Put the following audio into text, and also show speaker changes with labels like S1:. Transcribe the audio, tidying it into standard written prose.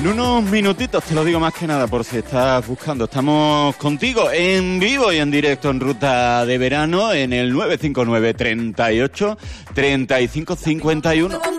S1: En unos minutitos, te lo digo más que nada por si estás buscando, estamos contigo en vivo y en directo en Ruta de Verano en el 959 38 35 51.